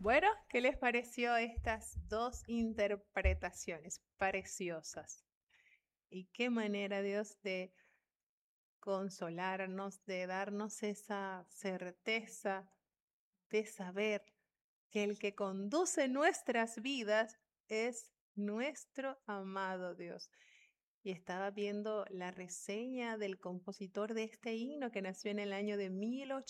Bueno, ¿qué les pareció estas dos interpretaciones preciosas? Y qué manera, Dios, de consolarnos, de darnos esa certeza de saber que el que conduce nuestras vidas es nuestro amado Dios. Y estaba viendo la reseña del compositor de este himno que nació en el año de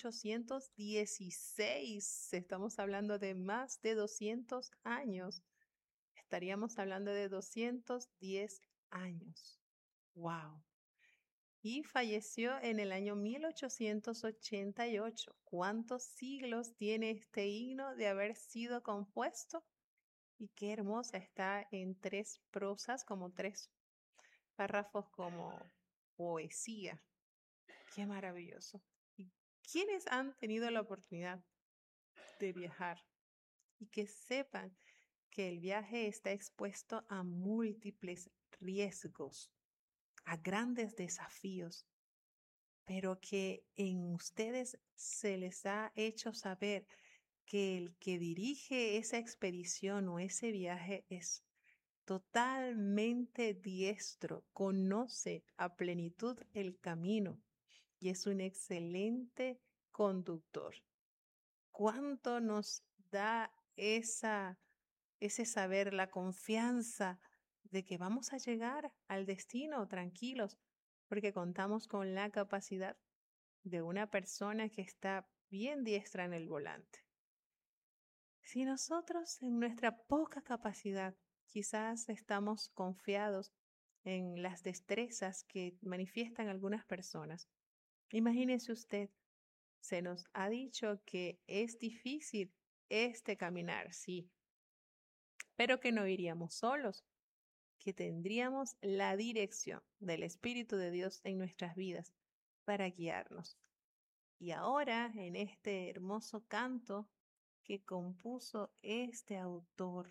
1816. Estamos hablando de más de 200 años. Estaríamos hablando de 210 años. ¡Wow! Y falleció en el año 1888. ¿Cuántos siglos tiene este himno de haber sido compuesto? Y qué hermosa está en tres prosas, como tres párrafos como poesía. Qué maravilloso. ¿Y quiénes han tenido la oportunidad de viajar? Y que sepan que el viaje está expuesto a múltiples riesgos, a grandes desafíos, pero que en ustedes se les ha hecho saber que el que dirige esa expedición o ese viaje es totalmente diestro, conoce a plenitud el camino y es un excelente conductor. ¿Cuánto nos da ese saber, la confianza de que vamos a llegar al destino tranquilos, porque contamos con la capacidad de una persona que está bien diestra en el volante? Si nosotros en nuestra poca capacidad quizás estamos confiados en las destrezas que manifiestan algunas personas, imagínese usted, se nos ha dicho que es difícil este caminar, sí, pero que no iríamos solos, que tendríamos la dirección del Espíritu de Dios en nuestras vidas para guiarnos. Y ahora, en este hermoso canto que compuso este autor,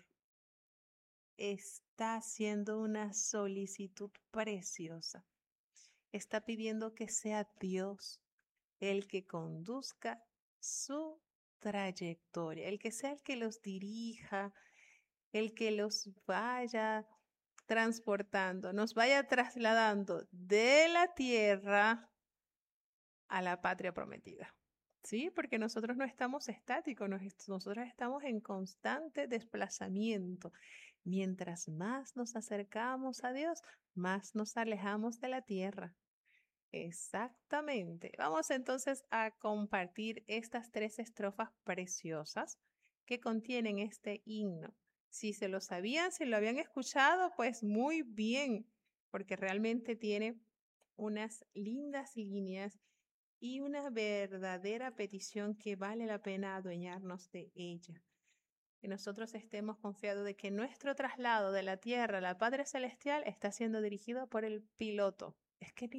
está haciendo una solicitud preciosa. Está pidiendo que sea Dios el que conduzca su trayectoria, el que sea el que los dirija, el que los vaya transportando, nos vaya trasladando de la tierra a la patria prometida. Sí, porque nosotros no estamos estáticos, nosotros estamos en constante desplazamiento. Mientras más nos acercamos a Dios, más nos alejamos de la tierra. Exactamente. Vamos entonces a compartir estas tres estrofas preciosas que contienen este himno. Si se lo sabían, si lo habían escuchado, pues muy bien, porque realmente tiene unas lindas líneas y una verdadera petición que vale la pena adueñarnos de ella. Que nosotros estemos confiados de que nuestro traslado de la tierra a la Patria Celestial está siendo dirigido por el piloto. Es que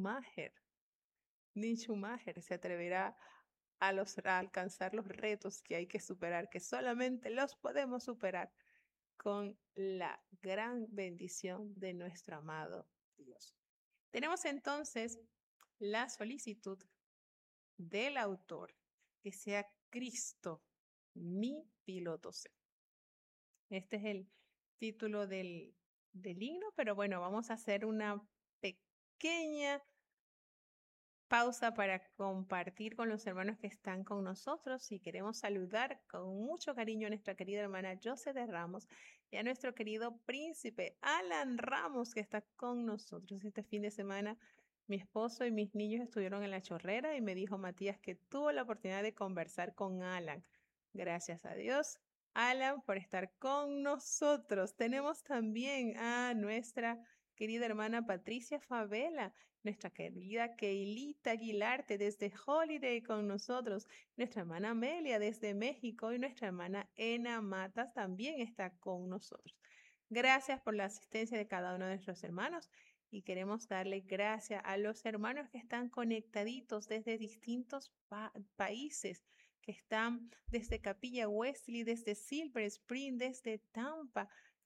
ni Schumacher se atreverá a alcanzar los retos que hay que superar, que solamente los podemos superar con la gran bendición de nuestro amado Dios. Tenemos entonces la solicitud del autor, que sea Cristo, mi piloto sea. Este es el título del himno, pero bueno, vamos a hacer una pequeña pausa para compartir con los hermanos que están con nosotros y queremos saludar con mucho cariño a nuestra querida hermana José de Ramos y a nuestro querido príncipe Alan Ramos que está con nosotros este fin de semana. Mi esposo y mis niños estuvieron en La Chorrera y me dijo Matías que tuvo la oportunidad de conversar con Alan. Gracias a Dios, Alan, por estar con nosotros. Tenemos también a nuestra querida hermana Patricia Favela, nuestra querida Keilita Aguilarte desde Holiday con nosotros, nuestra hermana Amelia desde México y nuestra hermana Ena Matas también está con nosotros. Gracias por la asistencia de cada uno de nuestros hermanos y queremos darle gracias a los hermanos que están conectaditos desde distintos países, que están desde Capilla Wesley, desde Silver Spring, desde Tampa,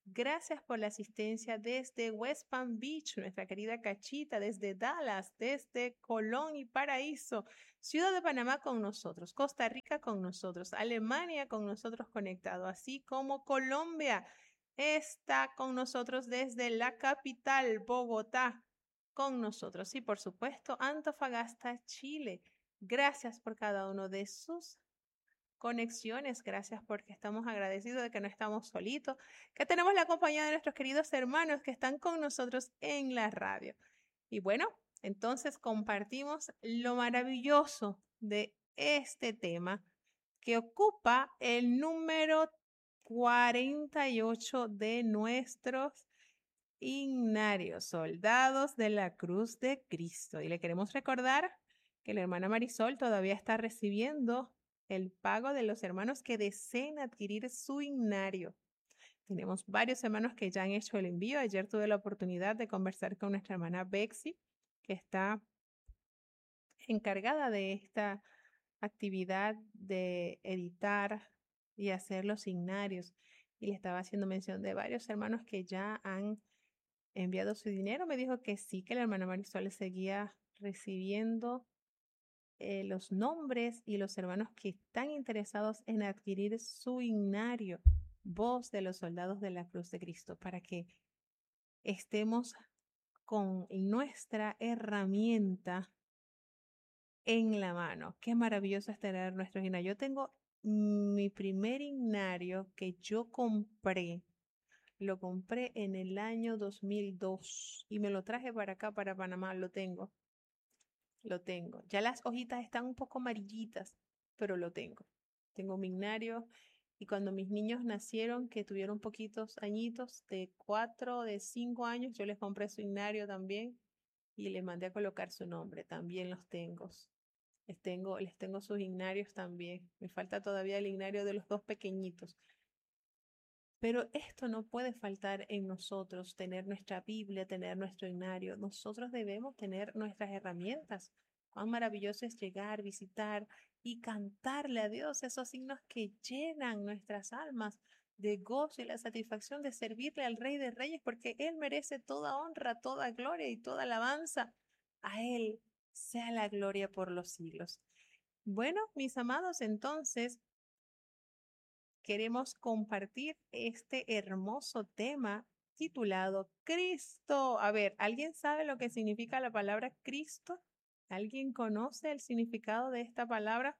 Gracias por la asistencia desde West Palm Beach, nuestra querida Cachita, desde Dallas, desde Colón y Paraíso, Ciudad de Panamá con nosotros, Costa Rica con nosotros, Alemania con nosotros conectado, así como Colombia está con nosotros desde la capital, Bogotá, con nosotros. Y por supuesto, Antofagasta, Chile. Gracias por cada uno de sus conexiones. Gracias porque estamos agradecidos de que no estamos solitos, que tenemos la compañía de nuestros queridos hermanos que están con nosotros en la radio. Y bueno, entonces compartimos lo maravilloso de este tema que ocupa el número 48 de nuestros Ignarios, soldados de la cruz de Cristo. Y le queremos recordar que la hermana Marisol todavía está recibiendo el pago de los hermanos que deseen adquirir su ignario. Tenemos varios hermanos que ya han hecho el envío. Ayer tuve la oportunidad de conversar con nuestra hermana Bexy, que está encargada de esta actividad de editar y hacer los ignarios. Y le estaba haciendo mención de varios hermanos que ya han enviado su dinero. Me dijo que sí, que la hermana Marisol le seguía recibiendo los nombres y los hermanos que están interesados en adquirir su ignario, voz de los soldados de la cruz de Cristo, para que estemos con nuestra herramienta en la mano. Qué maravilloso es tener nuestro ignario. Yo tengo mi primer ignario que yo compré. Lo compré en el año 2002 y me lo traje para acá, para Panamá. Lo tengo. Lo tengo. Ya las hojitas están un poco amarillitas, pero lo tengo. Tengo mi ignario y cuando mis niños nacieron, que tuvieron poquitos añitos, de 4, de 5 años, yo les compré su ignario también y les mandé a colocar su nombre. También los tengo. Les tengo sus ignarios también. Me falta todavía el ignario de los dos pequeñitos. Pero esto no puede faltar en nosotros, tener nuestra Biblia, tener nuestro ignario. Nosotros debemos tener nuestras herramientas. Cuán maravilloso es llegar, visitar y cantarle a Dios esos signos que llenan nuestras almas de gozo y la satisfacción de servirle al Rey de Reyes, porque Él merece toda honra, toda gloria y toda alabanza. A Él sea la gloria por los siglos. Bueno, mis amados, entonces queremos compartir este hermoso tema titulado Cristo. A ver, ¿alguien sabe lo que significa la palabra Cristo? ¿Alguien conoce el significado de esta palabra?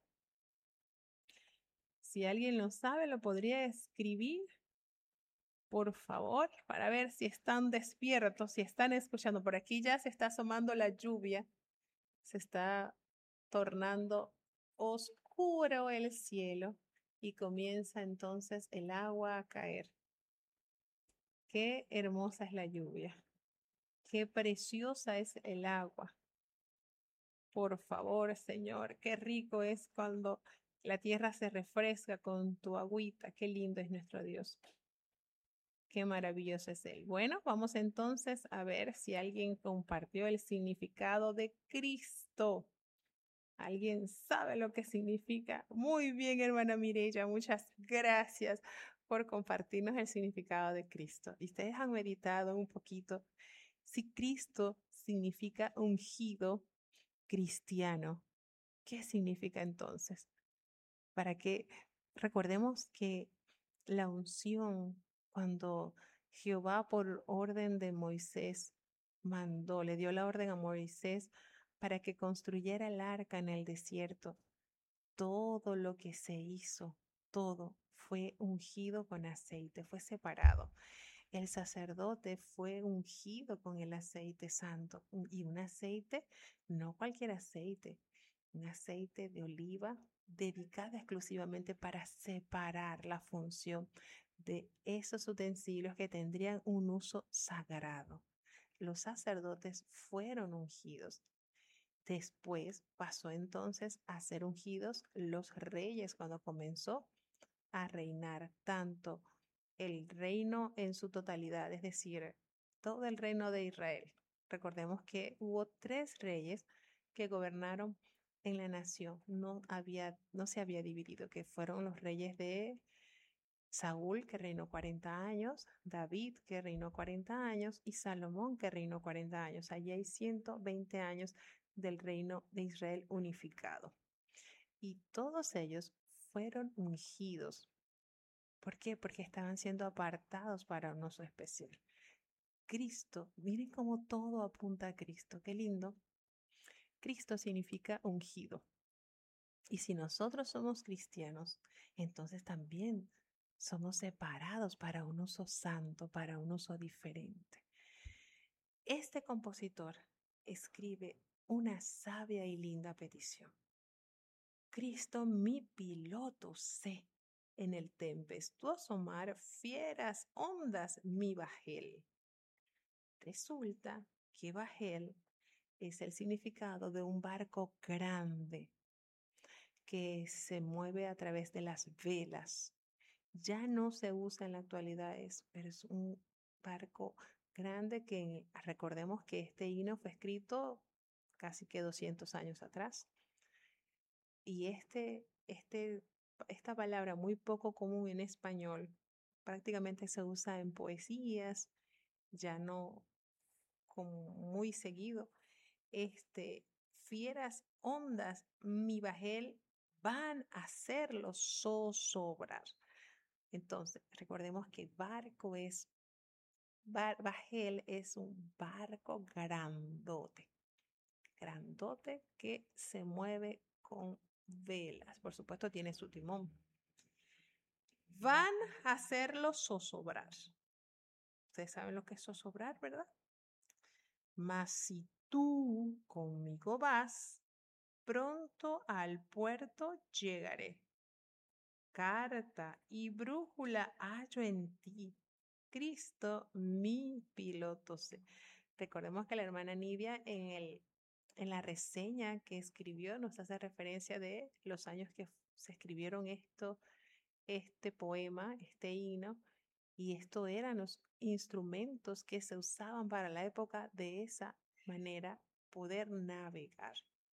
Si alguien lo sabe, lo podría escribir, por favor, para ver si están despiertos, si están escuchando. Por aquí ya se está asomando la lluvia, se está tornando oscuro el cielo y comienza entonces el agua a caer. Qué hermosa es la lluvia. Qué preciosa es el agua. Por favor, Señor, qué rico es cuando la tierra se refresca con tu agüita. Qué lindo es nuestro Dios. Qué maravilloso es Él. Bueno, vamos entonces a ver si alguien compartió el significado de Cristo. ¿Alguien sabe lo que significa? Muy bien, hermana Mireya, muchas gracias por compartirnos el significado de Cristo. Y ustedes han meditado un poquito si Cristo significa ungido cristiano. ¿Qué significa entonces? Para que recordemos que la unción, cuando Jehová por orden de Moisés le dio la orden a Moisés para que construyera el arca en el desierto, todo lo que se hizo, todo fue ungido con aceite, fue separado. El sacerdote fue ungido con el aceite santo y un aceite, no cualquier aceite, un aceite de oliva dedicado exclusivamente para separar la función de esos utensilios que tendrían un uso sagrado. Los sacerdotes fueron ungidos. Después pasó entonces a ser ungidos los reyes cuando comenzó a reinar tanto el reino en su totalidad, es decir, todo el reino de Israel. Recordemos que hubo 3 reyes que gobernaron en la nación, no se había dividido, que fueron los reyes de Saúl, que reinó 40 años, David, que reinó 40 años, y Salomón, que reinó 40 años. Allí hay 120 años del reino de Israel unificado. Y todos ellos fueron ungidos. ¿Por qué? Porque estaban siendo apartados para un uso especial. Cristo, miren cómo todo apunta a Cristo, qué lindo. Cristo significa ungido. Y si nosotros somos cristianos, entonces también somos separados para un uso santo, para un uso diferente. Este compositor escribe una sabia y linda petición. Cristo, mi piloto, sé, en el tempestuoso mar, fieras ondas, mi bajel. Resulta que bajel es el significado de un barco grande que se mueve a través de las velas. Ya no se usa en la actualidad eso, pero es un barco grande que recordemos que este himno fue escrito casi que 200 años atrás. Y esta palabra muy poco común en español prácticamente se usa en poesías, ya no como muy seguido. Fieras ondas, mi bajel van a hacerlo zozobrar. Entonces, recordemos que bajel es un barco grandote, grandote que se mueve con velas. Por supuesto, tiene su timón. Van a hacerlo zozobrar. Ustedes saben lo que es zozobrar, ¿verdad? Mas si tú conmigo vas, pronto al puerto llegaré. Carta y brújula hallo en ti. Cristo, mi piloto sé. Recordemos que la hermana Nidia en la reseña que escribió nos hace referencia de los años que se escribieron este poema, este himno, y esto eran los instrumentos que se usaban para la época de esa manera poder navegar.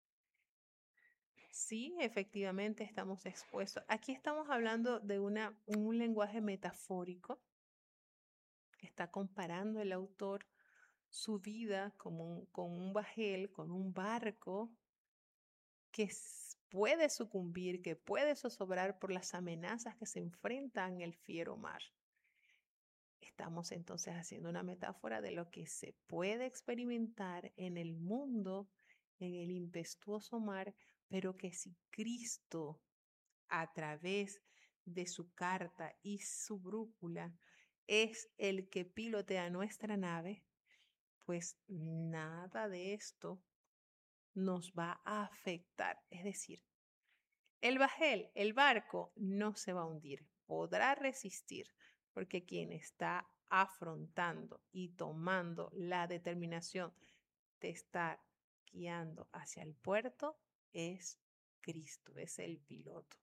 Sí, efectivamente estamos expuestos. Aquí estamos hablando de un lenguaje metafórico. Está comparando el autor su vida con un bajel, con un barco que puede sucumbir, que puede zozobrar por las amenazas que se enfrentan en el fiero mar. Estamos entonces haciendo una metáfora de lo que se puede experimentar en el mundo, en el impetuoso mar, pero que si Cristo, a través de su carta y su brújula, es el que pilotea nuestra nave, pues nada de esto nos va a afectar. Es decir, el bajel, el barco, no se va a hundir, podrá resistir, porque quien está afrontando y tomando la determinación de estar guiando hacia el puerto es Cristo, es el piloto.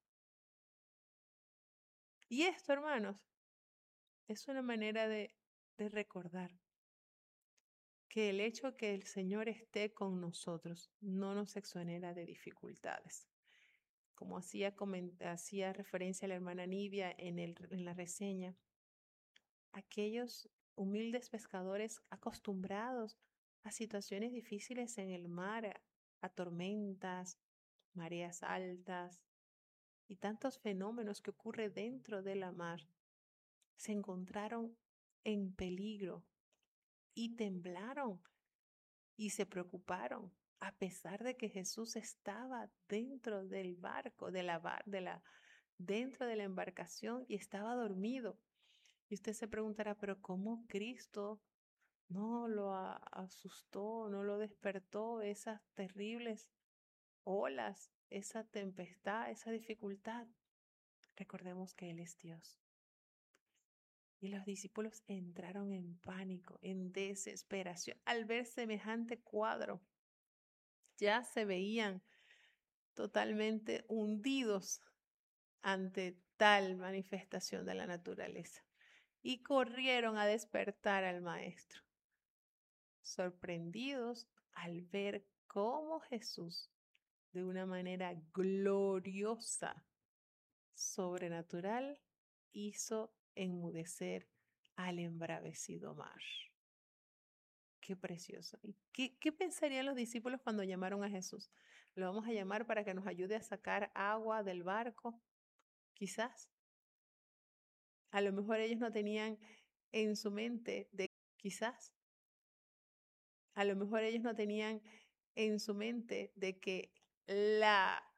Y esto, hermanos, es una manera de recordar que el hecho que el Señor esté con nosotros no nos exonera de dificultades. Como hacía referencia la hermana Nidia en la reseña, aquellos humildes pescadores acostumbrados a situaciones difíciles en el mar, a tormentas, mareas altas y tantos fenómenos que ocurren dentro de la mar, se encontraron en peligro y temblaron y se preocuparon, a pesar de que Jesús estaba dentro del barco, dentro de la embarcación y estaba dormido. Y usted se preguntará, pero ¿cómo Cristo no lo asustó, no lo despertó esas terribles olas, esa tempestad, esa dificultad? Recordemos que Él es Dios. Y los discípulos entraron en pánico, en desesperación, al ver semejante cuadro. Ya se veían totalmente hundidos ante tal manifestación de la naturaleza y corrieron a despertar al maestro, sorprendidos al ver cómo Jesús, de una manera gloriosa, sobrenatural, hizo enmudecer al embravecido mar. Qué precioso. ¿Y qué pensarían los discípulos cuando llamaron a Jesús? ¿Lo vamos a llamar para que nos ayude a sacar agua del barco? Quizás. A lo mejor ellos no tenían en su mente de quizás. A lo mejor ellos no tenían en su mente de que la